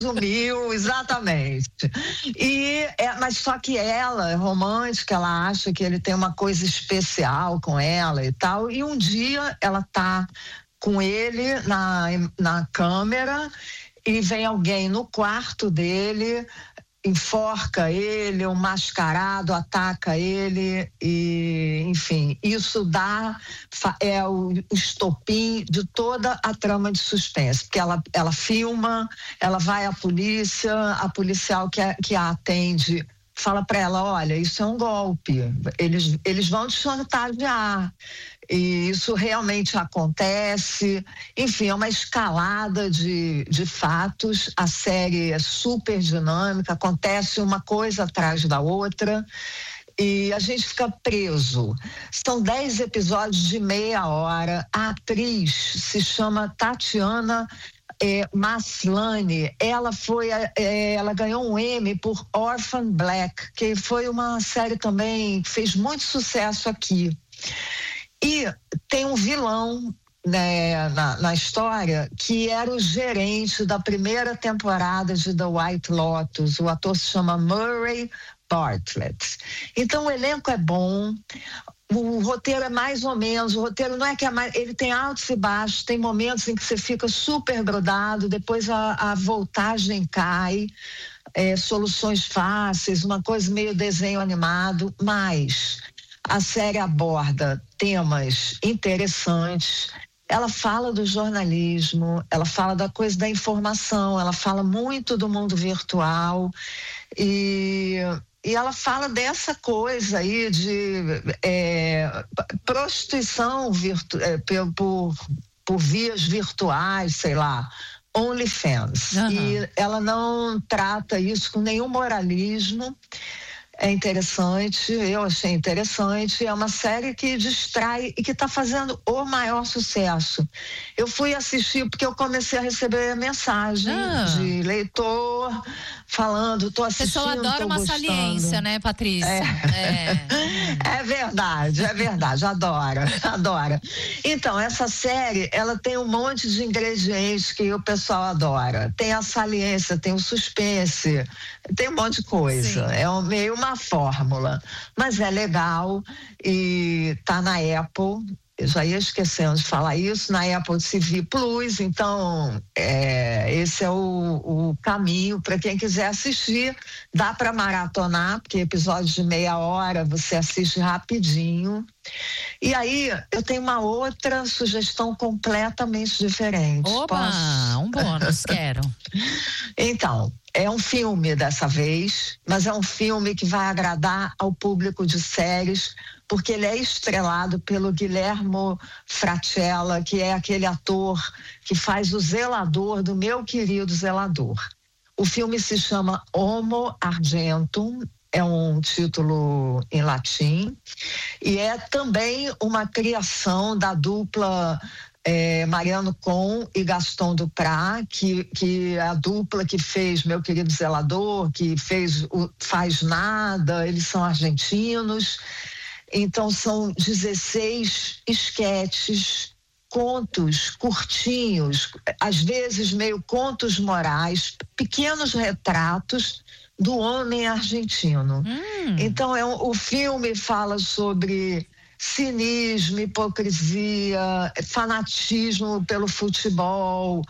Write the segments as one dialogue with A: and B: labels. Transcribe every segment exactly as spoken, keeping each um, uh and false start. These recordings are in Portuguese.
A: Resumiu, exatamente. E, é, mas só que ela é romântica, ela acha que ele tem uma coisa especial com ela e tal. E um dia ela tá com ele na, na câmera e vem alguém no quarto dele, enforca ele, um mascarado ataca ele e, enfim, isso dá é o estopim de toda a trama de suspense, porque ela, ela filma, ela vai à polícia, a policial que a, que a atende fala para ela, olha, isso é um golpe, eles, eles vão te chantagear. E isso realmente acontece, enfim, é uma escalada de, de fatos, a série é super dinâmica, acontece uma coisa atrás da outra e a gente fica preso. São dez episódios de meia hora, a atriz se chama Tatiana É, Maslany, ela foi, é, ela ganhou um Emmy por Orphan Black, que foi uma série também que fez muito sucesso aqui. E tem um vilão, né, na, na história, que era o gerente da primeira temporada de The White Lotus. O ator se chama Murray Bartlett. Então o elenco é bom. O roteiro é mais ou menos, o roteiro não é que é mais, ele tem altos e baixos, tem momentos em que você fica super grudado, depois a, a voltagem cai, é, soluções fáceis, uma coisa meio desenho animado, mas a série aborda temas interessantes, ela fala do jornalismo, ela fala da coisa da informação, ela fala muito do mundo virtual e... E ela fala dessa coisa aí de é, prostituição virtu, é, por, por vias virtuais, sei lá, OnlyFans. Uhum. E ela não trata isso com nenhum moralismo. É interessante, eu achei interessante, é uma série que distrai e que está fazendo o maior sucesso. Eu fui assistir porque eu comecei a receber mensagem ah. de leitor falando, tô assistindo,
B: a pessoa adora
A: tô
B: uma
A: gostando.
B: Saliência, né, Patrícia?
A: É.
B: É.
A: É verdade, é verdade, adora, adora. Então, essa série, ela tem um monte de ingredientes que o pessoal adora. Tem a saliência, tem o suspense, tem um monte de coisa. Sim. É um, meio uma fórmula, mas é legal e tá na Apple. Eu já ia esquecendo de falar isso, na Apple T V Plus, então é, esse é o, o caminho para quem quiser assistir. Dá para maratonar, porque episódios de meia hora você assiste rapidinho. E aí eu tenho uma outra sugestão completamente diferente.
B: Opa, Posso? um bônus, quero.
A: Então, é um filme dessa vez, mas é um filme que vai agradar ao público de séries, porque ele é estrelado pelo Guillermo Frattella, que é aquele ator que faz o zelador do Meu Querido Zelador. O filme se chama Homo Argentum, é um título em latim, e é também uma criação da dupla É, Mariano Con e Gaston Duprat, que, que é a dupla que fez Meu Querido Zelador, que fez o Faz Nada, eles são argentinos. Então são dezesseis esquetes, contos curtinhos, às vezes meio contos morais, pequenos retratos do homem argentino. Hum. Então é um, o filme fala sobre cinismo, hipocrisia, fanatismo pelo futebol,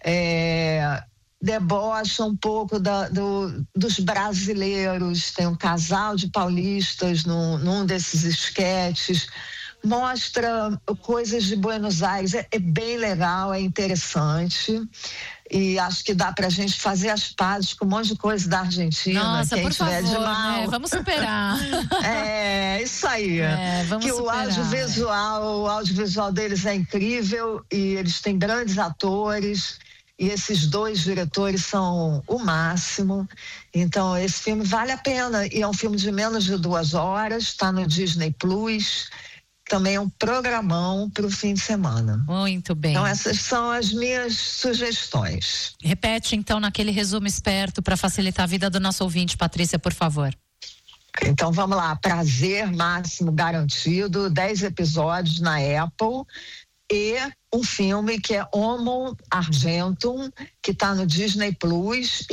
A: é, debocha um pouco da, do, dos brasileiros. Tem um casal de paulistas num, num desses esquetes, mostra coisas de Buenos Aires, é, é bem legal, é interessante. E acho que dá pra gente fazer as pazes com um monte de coisa da Argentina.
B: Nossa,
A: quem
B: por
A: tiver
B: favor,
A: de mal.
B: né? Vamos superar.
A: É, isso aí.
B: É, vamos
A: que
B: superar.
A: o audiovisual, o audiovisual deles é incrível e eles têm grandes atores e esses dois diretores são o máximo. Então, esse filme vale a pena e é um filme de menos de duas horas, está no Disney Plus. Também é um programão para o fim de semana.
B: Muito bem.
A: Então essas são as minhas sugestões.
B: Repete então naquele resumo esperto para facilitar a vida do nosso ouvinte, Patrícia, por favor.
A: Então vamos lá, Prazer Máximo Garantido, dez episódios na Apple e um filme que é Homo Argentum, que está no Disney Plus.